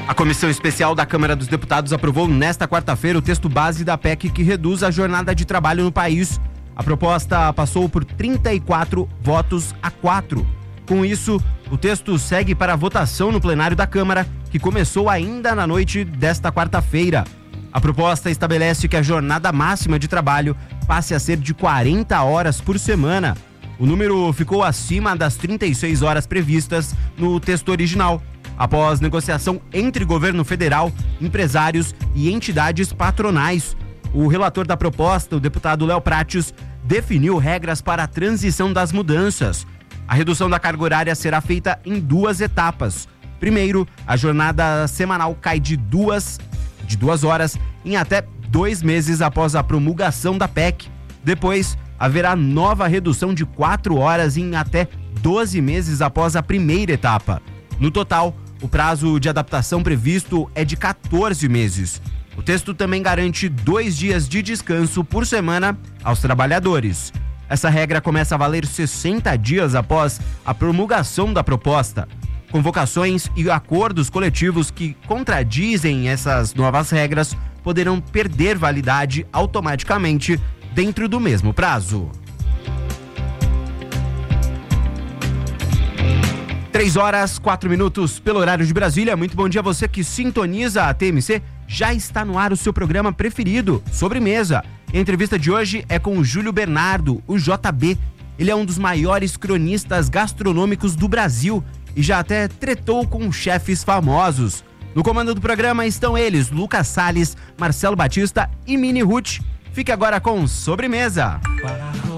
A Comissão Especial da Câmara dos Deputados aprovou nesta quarta-feira o texto base da PEC que reduz a jornada de trabalho no país. A proposta passou por 34 votos a 4. Com isso, o texto segue para a votação no plenário da Câmara, que começou ainda na noite desta quarta-feira. A proposta estabelece que a jornada máxima de trabalho passe a ser de 40 horas por semana. O número ficou acima das 36 horas previstas no texto original, após negociação entre governo federal, empresários e entidades patronais. O relator da proposta, o deputado Léo Prates, definiu regras para a transição das mudanças. A redução da carga horária será feita em 2 etapas. Primeiro, a jornada semanal cai de 2 horas em até 2 meses após a promulgação da PEC. Depois, haverá nova redução de 4 horas em até 12 meses após a primeira etapa. No total, o prazo de adaptação previsto é de 14 meses. O texto também garante 2 dias de descanso por semana aos trabalhadores. Essa regra começa a valer 60 dias após a promulgação da proposta. Convocações e acordos coletivos que contradizem essas novas regras poderão perder validade automaticamente dentro do mesmo prazo. 3h04 pelo horário de Brasília. Muito bom dia a você que sintoniza a TMC. Já está no ar o seu programa preferido, Sobremesa. A entrevista de hoje é com o Júlio Bernardo, o JB. Ele é um dos maiores cronistas gastronômicos do Brasil e já até tretou com chefes famosos. No comando do programa estão eles, Lucas Salles, Marcelo Batista e Mini Ruth. Fique agora com Sobremesa.